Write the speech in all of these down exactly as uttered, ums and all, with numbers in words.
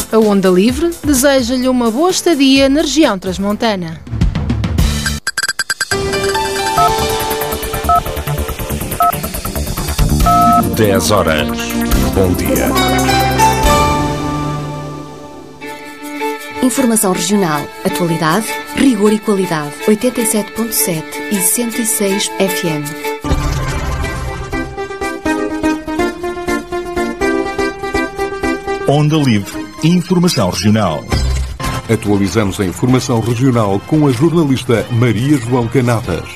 A Onda Livre deseja-lhe uma boa estadia na região transmontana. dez horas. Bom dia. Informação regional, atualidade, rigor e qualidade. oitenta e sete ponto sete e cento e seis F M. Onda Livre. Informação regional. Atualizamos a informação regional com a jornalista Maria João Canadas.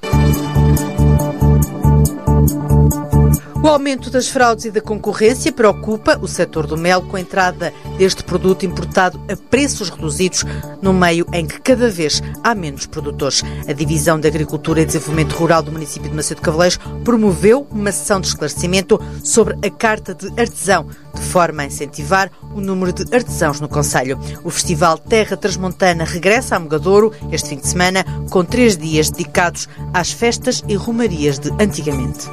O aumento das fraudes e da concorrência preocupa o setor do mel, com a entrada deste produto importado a preços reduzidos, no meio em que cada vez há menos produtores. A Divisão de Agricultura e Desenvolvimento Rural do município de Macedo Cavaleiros promoveu uma sessão de esclarecimento sobre a Carta de Artesão, de forma a incentivar o número de artesãos no concelho. O Festival Terra Transmontana regressa a Mogadouro este fim de semana, com três dias dedicados às festas e romarias de antigamente.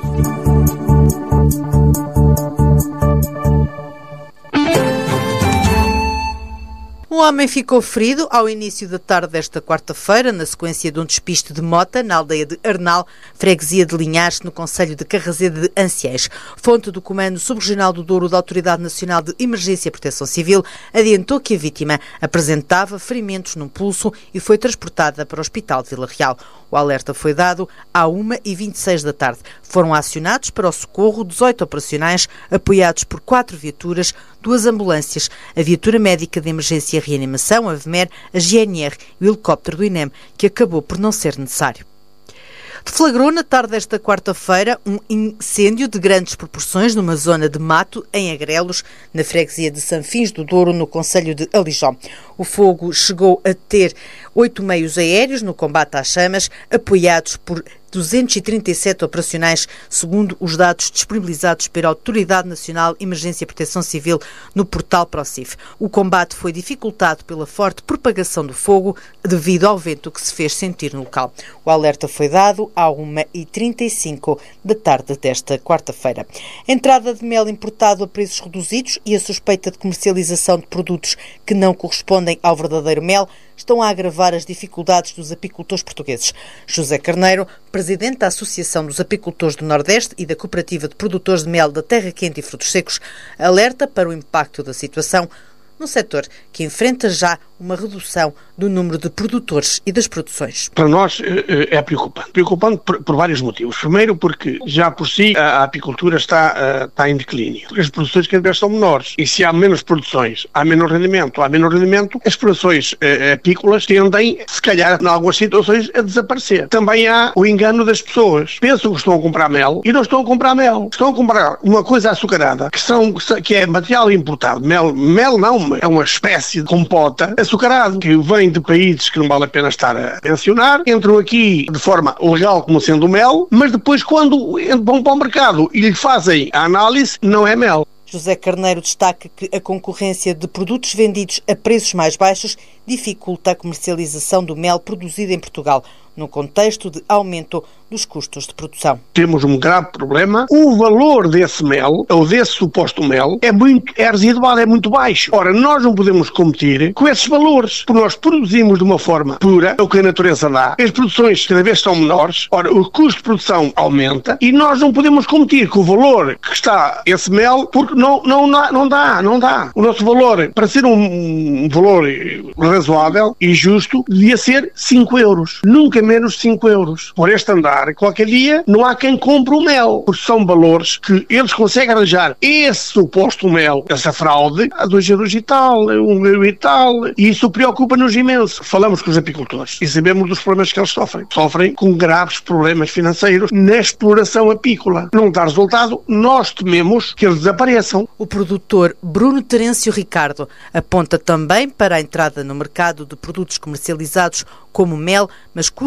Um homem ficou ferido ao início da tarde desta quarta-feira, na sequência de um despiste de mota na aldeia de Arnal, freguesia de Linhares, no concelho de Carrazede de Anciães. Fonte do Comando Subregional do Douro da Autoridade Nacional de Emergência e Proteção Civil adiantou que a vítima apresentava ferimentos num pulso e foi transportada para o Hospital de Vila Real. O alerta foi dado à uma e vinte e seis da tarde. Foram acionados para o socorro dezoito operacionais, apoiados por quatro viaturas, duas ambulâncias, a viatura médica de emergência e reanimação, a VMER, a G N R e o helicóptero do INEM, que acabou por não ser necessário. Deflagrou na tarde desta quarta-feira um incêndio de grandes proporções numa zona de mato em Agrelos, na freguesia de Sanfins do Douro, no concelho de Alijó. O fogo chegou a ter oito meios aéreos no combate às chamas, apoiados por duzentos e trinta e sete operacionais, segundo os dados disponibilizados pela Autoridade Nacional de Emergência e Proteção Civil no portal ProCif. O combate foi dificultado pela forte propagação do fogo devido ao vento que se fez sentir no local. O alerta foi dado à uma e trinta e cinco da tarde desta quarta-feira. A entrada de mel importado a preços reduzidos e a suspeita de comercialização de produtos que não correspondem ao verdadeiro mel estão a agravar as dificuldades dos apicultores portugueses. José Carneiro, presidente da Associação dos Apicultores do Nordeste e da Cooperativa de Produtores de Mel da Terra Quente e Frutos Secos, alerta para o impacto da situação no setor, que enfrenta já uma redução do número de produtores e das produções. Para nós é preocupante. Preocupante por, por vários motivos. Primeiro, porque já por si a, a apicultura está, está em declínio. Porque as produções cada vez são menores. E se há menos produções, há menos rendimento. Há menos rendimento, as produções apícolas tendem, se calhar, em algumas situações, a desaparecer. Também há o engano das pessoas. Pensam que estão a comprar mel e não estão a comprar mel. Estão a comprar uma coisa açucarada, que, são, que é material importado. Mel, mel não, é uma espécie de compota açucarado, que vem de países que não vale a pena estar a mencionar, entram aqui de forma legal como sendo mel, mas depois quando vão para o mercado e lhe fazem a análise, não é mel. José Carneiro destaca que a concorrência de produtos vendidos a preços mais baixos dificulta a comercialização do mel produzido em Portugal, no contexto de aumento dos custos de produção. Temos um grave problema. O valor desse mel, ou desse suposto mel, é muito é residual, é muito baixo. Ora, nós não podemos competir com esses valores, porque nós produzimos de uma forma pura, é o que a natureza dá. As produções cada vez são menores, ora, o custo de produção aumenta e nós não podemos competir com o valor que está esse mel, porque não, não, não dá, não dá. O nosso valor, para ser um, um valor razoável e justo, devia ser cinco euros. Nunca menos cinco euros. Por este andar, qualquer dia, não há quem compre o mel, porque são valores que eles conseguem arranjar esse suposto mel, essa fraude, a dois euros e tal, um euro e tal, e isso preocupa-nos imenso. Falamos com os apicultores e sabemos dos problemas que eles sofrem. Sofrem com graves problemas financeiros na exploração apícola. Não dá resultado, nós tememos que eles desapareçam. O produtor Bruno Terêncio Ricardo aponta também para a entrada no mercado de produtos comercializados como mel, mas cujo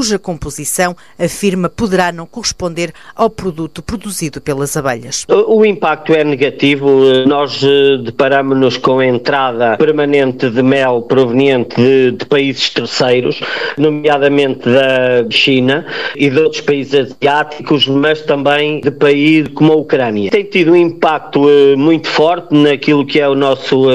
cuja composição, afirma, poderá não corresponder ao produto produzido pelas abelhas. O impacto é negativo. Nós deparamos-nos com a entrada permanente de mel proveniente de, de países terceiros, nomeadamente da China e de outros países asiáticos, mas também de países como a Ucrânia. Tem tido um impacto muito forte naquilo que é o nosso,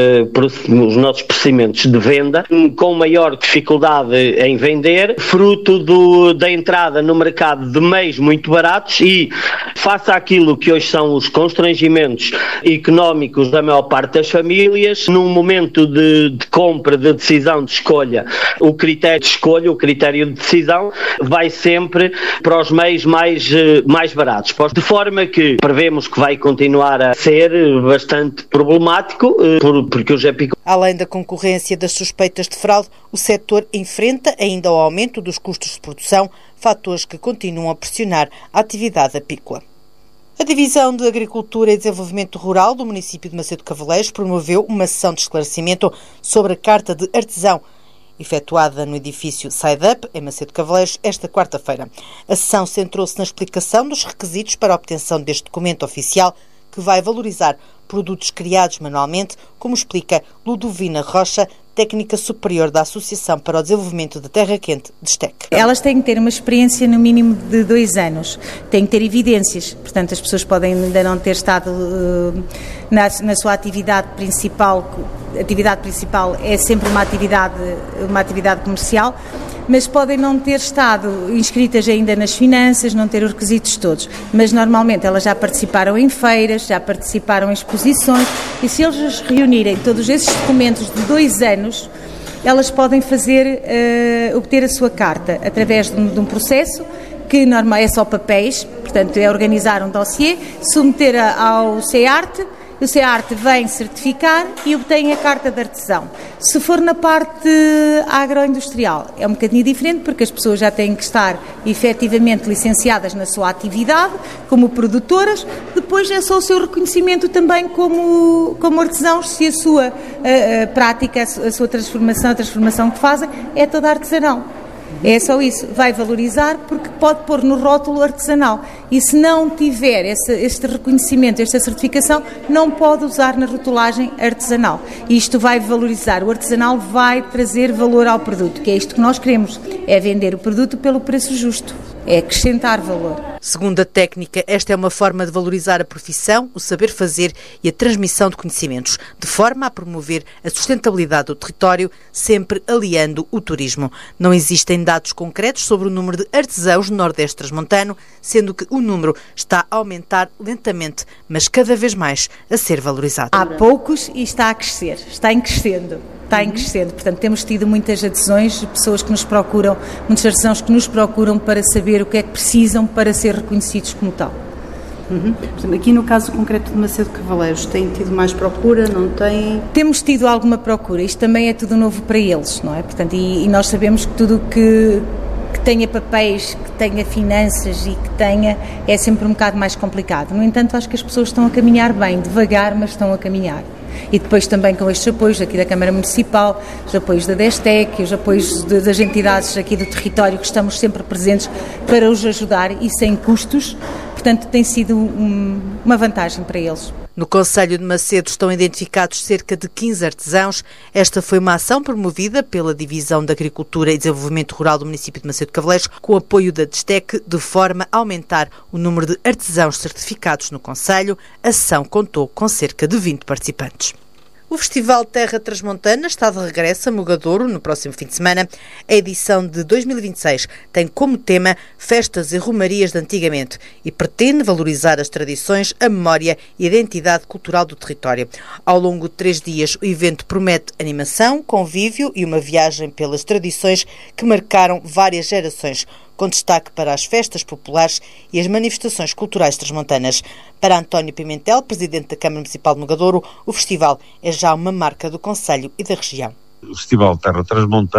os nossos procedimentos de venda, com maior dificuldade em vender, fruto do, da entrada no mercado de meios muito baratos e, face àquilo que hoje são os constrangimentos económicos da maior parte das famílias, num momento de, de compra, de decisão, de escolha, o critério de escolha, o critério de decisão vai sempre para os meios mais, mais baratos, de forma que prevemos que vai continuar a ser bastante problemático, porque os apicultores... Além da concorrência das suspeitas de fraude, o setor enfrenta ainda o aumento dos custos de produção, fatores que continuam a pressionar a atividade apícola. A Divisão de Agricultura e Desenvolvimento Rural do município de Macedo Cavaleiros promoveu uma sessão de esclarecimento sobre a Carta de Artesão, efetuada no edifício Side-Up, em Macedo Cavaleiros, esta quarta-feira. A sessão centrou-se na explicação dos requisitos para a obtenção deste documento oficial, que vai valorizar produtos criados manualmente, como explica Ludovina Rocha, técnica superior da Associação para o Desenvolvimento da Terra Quente, DESTEC. Elas têm que ter uma experiência no mínimo de dois anos, têm que ter evidências, portanto as pessoas podem ainda não ter estado uh, na, na sua atividade principal. A atividade principal é sempre uma atividade, uma atividade comercial, mas podem não ter estado inscritas ainda nas finanças, não ter os requisitos todos, mas normalmente elas já participaram em feiras, já participaram em exposições, e se eles reunirem todos esses documentos de dois anos, elas podem fazer, uh, obter a sua carta através de um, de um processo que normal é só papéis, portanto é organizar um dossiê, submeter a, ao CEARTE, o CEARTE vem certificar e obtém a carta de artesão. Se for na parte agroindustrial, é um bocadinho diferente, porque as pessoas já têm que estar efetivamente licenciadas na sua atividade, como produtoras, depois é só o seu reconhecimento também como, como artesãos, se a sua a, a prática, a sua transformação, a transformação que fazem, é toda artesanal. É só isso, vai valorizar porque pode pôr no rótulo artesanal e se não tiver esse, este reconhecimento, esta certificação, não pode usar na rotulagem artesanal. E isto vai valorizar, o artesanal vai trazer valor ao produto, que é isto que nós queremos, é vender o produto pelo preço justo, é acrescentar valor. Segundo a técnica, esta é uma forma de valorizar a profissão, o saber fazer e a transmissão de conhecimentos, de forma a promover a sustentabilidade do território, sempre aliando o turismo. Não existem dados concretos sobre o número de artesãos no Nordeste Transmontano, sendo que o número está a aumentar lentamente, mas cada vez mais a ser valorizado. Há poucos e está a crescer, está em crescendo. Está em crescendo, portanto temos tido muitas adesões, pessoas que nos procuram, muitos artesãos que nos procuram para saber o que é que precisam para ser reconhecidos como tal. Uhum. Portanto, aqui no caso concreto de Macedo Cavaleiros, tem tido mais procura, não tem? Temos tido alguma procura, isto também é tudo novo para eles, não é? Portanto, e, e nós sabemos que tudo que, que tenha papéis, que tenha finanças e que tenha, é sempre um bocado mais complicado. No entanto, acho que as pessoas estão a caminhar bem, devagar, mas estão a caminhar. E depois também com estes apoios aqui da Câmara Municipal, os apoios da DESTEC, os apoios de, das entidades aqui do território, que estamos sempre presentes para os ajudar e sem custos, portanto tem sido um, uma vantagem para eles. No concelho de Macedo estão identificados cerca de quinze artesãos. Esta foi uma ação promovida pela Divisão de Agricultura e Desenvolvimento Rural do município de Macedo Cavaleiros, com o apoio da DESTEC, de forma a aumentar o número de artesãos certificados no concelho. A ação contou com cerca de vinte participantes. O Festival Terra Transmontana está de regresso a Mogadouro no próximo fim de semana. A edição de dois mil e vinte e seis tem como tema festas e romarias de antigamente e pretende valorizar as tradições, a memória e a identidade cultural do território. Ao longo de três dias, o evento promete animação, convívio e uma viagem pelas tradições que marcaram várias gerações, com destaque para as festas populares e as manifestações culturais transmontanas. Para António Pimentel, presidente da Câmara Municipal de Mogadouro, o festival é já uma marca do concelho e da região. O Festival Terra Transmontana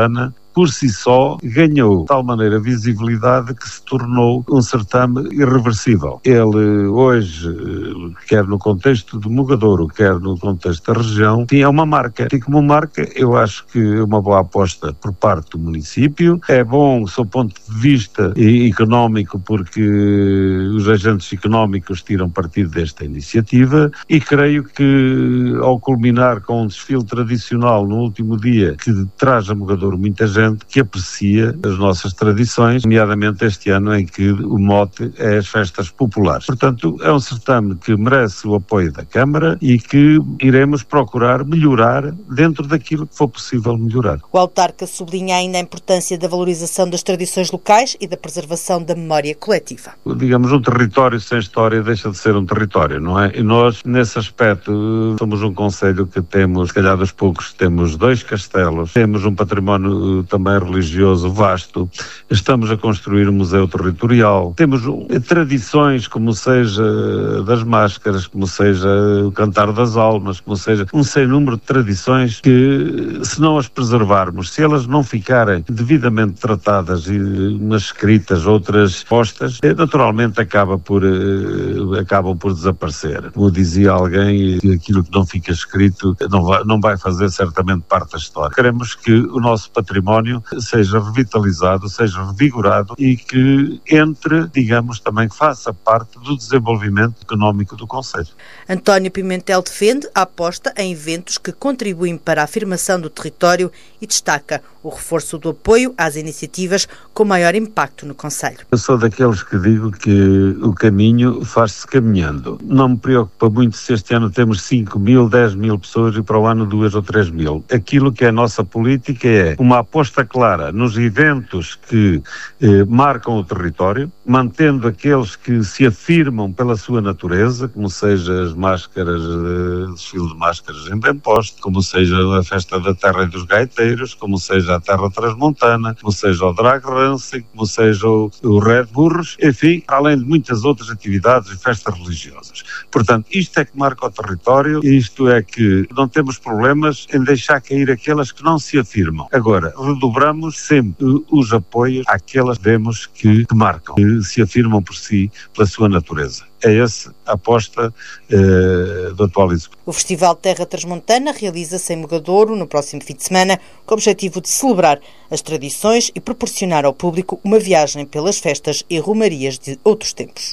por si só, ganhou de tal maneira visibilidade que se tornou um certame irreversível. Ele hoje, quer no contexto do Mogadouro, quer no contexto da região, tinha uma marca. E como marca, eu acho que é uma boa aposta por parte do município. É bom, do seu ponto de vista económico, porque os agentes económicos tiram partido desta iniciativa, e creio que, ao culminar com um desfile tradicional no último dia, que traz a Mogadouro muita gente que aprecia as nossas tradições, nomeadamente este ano em que o mote é as festas populares. Portanto, é um certame que merece o apoio da Câmara e que iremos procurar melhorar dentro daquilo que for possível melhorar. O autarca sublinha ainda a importância da valorização das tradições locais e da preservação da memória coletiva. Digamos, um território sem história deixa de ser um território, não é? E nós, nesse aspecto, somos um concelho que temos, se calhar dos poucos, temos dois castelos, temos um património também religioso vasto, estamos a construir um museu territorial, temos tradições como seja das máscaras, como seja o cantar das almas, como seja um sem número de tradições que, se não as preservarmos, se elas não ficarem devidamente tratadas e umas escritas, outras postas, naturalmente acaba por, acabam por desaparecer. Como dizia alguém, aquilo que não fica escrito não vai, não vai fazer certamente parte da história. Queremos que o nosso património seja revitalizado, seja revigorado e que entre, digamos, também faça parte do desenvolvimento económico do concelho. António Pimentel defende a aposta em eventos que contribuem para a afirmação do território e destaca o reforço do apoio às iniciativas com maior impacto no concelho. Eu sou daqueles que digo que o caminho faz-se caminhando. Não me preocupa muito se este ano temos cinco mil, dez mil pessoas e para o ano duas ou três mil. Aquilo que é a nossa política é uma aposta clara nos eventos que eh, marcam o território, mantendo aqueles que se afirmam pela sua natureza, como seja as máscaras, eh, desfile de máscaras em Bemposte, como seja a festa da terra e dos gaiteiros, como seja a terra transmontana, como seja o drag racing, como seja o, o Red Burros, enfim, além de muitas outras atividades e festas religiosas. Portanto, isto é que marca o território e isto é que não temos problemas em deixar cair aquelas que não se afirmam. Agora, redobramos sempre os apoios àquelas que vemos que, que marcam, que se afirmam por si, pela sua natureza. É essa a aposta eh, do atual executivo. O Festival Terra Transmontana realiza-se em Mogadouro no próximo fim de semana, com o objetivo de celebrar as tradições e proporcionar ao público uma viagem pelas festas e romarias de outros tempos.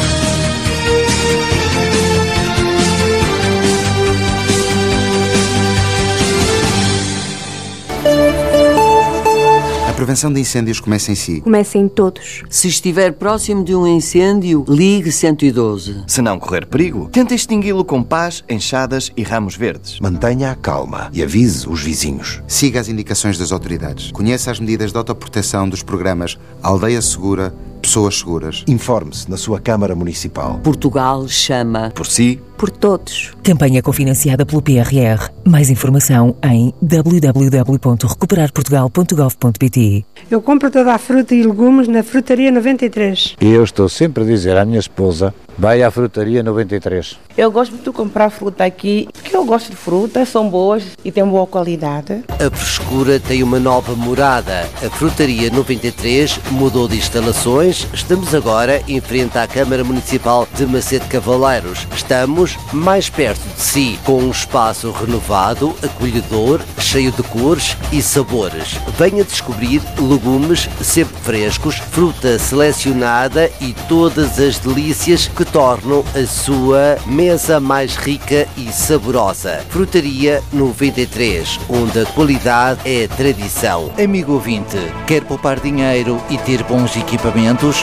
A prevenção de incêndios começa em si. Começa em todos. Se estiver próximo de um incêndio, ligue cento e doze. Se não correr perigo, tente extingui-lo com pás, enxadas e ramos verdes. Mantenha a calma e avise os vizinhos. Siga as indicações das autoridades. Conheça as medidas de autoproteção dos programas Aldeia Segura, Pessoas Seguras. Informe-se na sua Câmara Municipal. Portugal chama por si, por todos. Campanha cofinanciada pelo P R R. Mais informação em w w w ponto recuperar portugal ponto gov ponto p t. Eu compro toda a fruta e legumes na Frutaria noventa e três. E eu estou sempre a dizer à minha esposa, vai à Frutaria noventa e três. Eu gosto de comprar fruta aqui, porque eu gosto de frutas, são boas e têm boa qualidade. A frescura tem uma nova morada. A Frutaria noventa e três mudou de instalações. Estamos agora em frente à Câmara Municipal de Macedo Cavaleiros. Estamos mais perto de si, com um espaço renovado, acolhedor, cheio de cores e sabores. Venha descobrir legumes sempre frescos, fruta selecionada e todas as delícias que tornam a sua mesa mais rica e saborosa. Frutaria noventa e três, onde a qualidade é tradição. Amigo ouvinte, quer poupar dinheiro e ter bons equipamentos?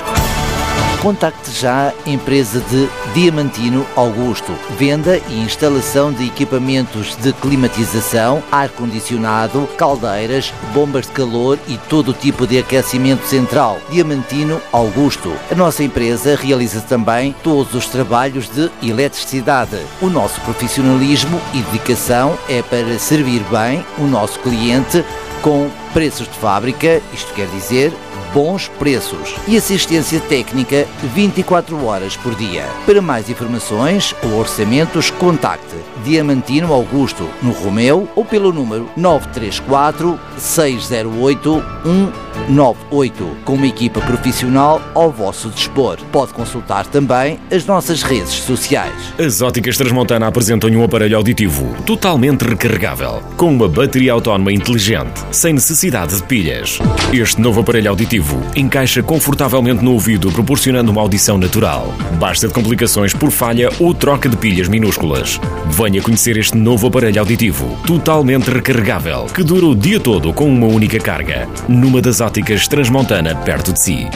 Contacte já a empresa de Diamantino Augusto. Venda e instalação de equipamentos de climatização, ar-condicionado, caldeiras, bombas de calor e todo o tipo de aquecimento central. Diamantino Augusto. A nossa empresa realiza também todos os trabalhos de eletricidade. O nosso profissionalismo e dedicação é para servir bem o nosso cliente com preços de fábrica, isto quer dizer bons preços e assistência técnica vinte e quatro horas por dia. Para mais informações ou orçamentos, contacte Diamantino Augusto, no Romeu, ou pelo número nove três quatro, seis zero oito, um nove oito, com uma equipa profissional ao vosso dispor. Pode consultar também as nossas redes sociais. As Óticas Transmontana apresentam um aparelho auditivo totalmente recarregável, com uma bateria autónoma inteligente, sem necessidade de pilhas. Este novo aparelho auditivo encaixa confortavelmente no ouvido, proporcionando uma audição natural. Basta de complicações por falha ou troca de pilhas minúsculas. Venha conhecer este novo aparelho auditivo, totalmente recarregável, que dura o dia todo com uma única carga, numa das Óticas Transmontana perto de si.